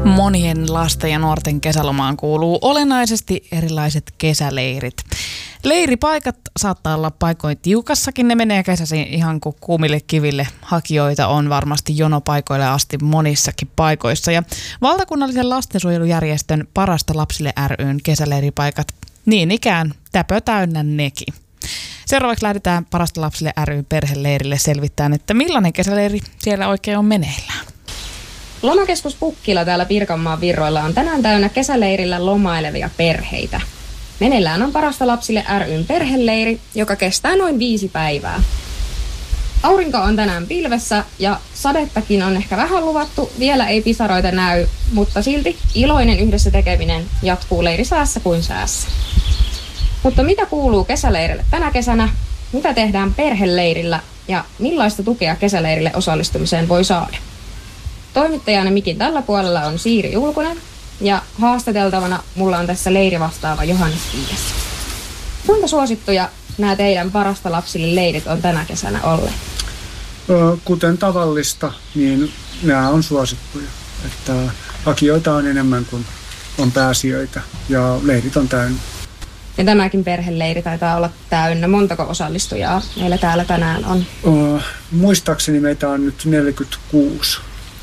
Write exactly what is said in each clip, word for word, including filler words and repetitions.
Monien lasten ja nuorten kesälomaan kuuluu olennaisesti erilaiset kesäleirit. Leiripaikat saattaa olla paikoin tiukassakin, ne menee kesäisin ihan kuin kuumille kiville. Hakijoita on varmasti jonopaikoille asti monissakin paikoissa. Ja valtakunnallisen lastensuojelujärjestön Parasta lapsille ry:n kesäleiripaikat niin ikään täpö täynnä nekin. Seuraavaksi lähdetään Parasta lapsille ry:n perheleirille selvittämään, että millainen kesäleiri siellä oikein on meneillään. Lomakeskus Pukkila täällä Pirkanmaan Virroilla on tänään täynnä kesäleirillä lomailevia perheitä. Meneillään on Parasta lapsille ry:n perheleiri, joka kestää noin viisi päivää. Aurinko on tänään pilvessä ja sadettakin on ehkä vähän luvattu, vielä ei pisaroita näy, mutta silti iloinen yhdessä tekeminen jatkuu leirisäässä kuin säässä. Mutta mitä kuuluu kesäleirille tänä kesänä, mitä tehdään perheleirillä ja millaista tukea kesäleirille osallistumiseen voi saada? Toimittajana mikin tällä puolella on Siiri Julkunen ja haastateltavana mulla on tässä leirivastaava Johannes Viides. Kuinka suosittuja nämä teidän Parasta lapsille leirit on tänä kesänä olleet? Kuten tavallista, niin nämä on suosittuja. Että hakijoita on enemmän kuin on pääsijöitä ja leirit on täynnä. Ja tämäkin perheleiri taitaa olla täynnä. Montako osallistujaa meillä täällä tänään on? O, muistaakseni meitä on nyt neljäkymmentäkuusi.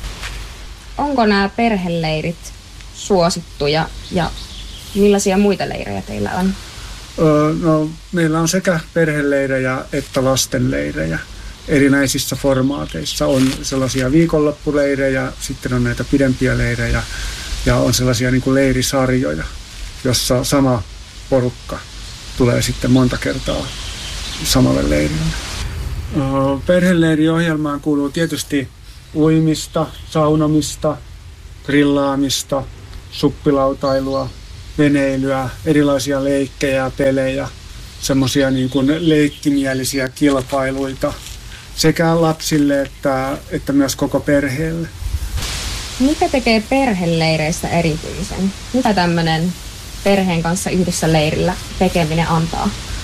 Onko nämä perheleirit suosittuja ja millaisia muita leirejä teillä on? Öö, no, meillä on sekä perheleirejä että lastenleirejä. Erinäisissä formaateissa on sellaisia viikonloppuleirejä, sitten on näitä pidempiä leirejä ja on sellaisia niin kuin leirisarjoja, jossa sama porukka tulee sitten monta kertaa samalle leirille. Öö, perheleiriohjelmaan kuuluu tietysti uimista, saunomista, grillaamista, suppilautailua, veneilyä, erilaisia leikkejä, pelejä, semmoisia niin kuin leikkimielisiä kilpailuita sekä lapsille että, että myös koko perheelle. Mikä tekee perheleireistä erityisen? Mitä tämmöinen perheen kanssa yhdessä leirillä tekeminen antaa?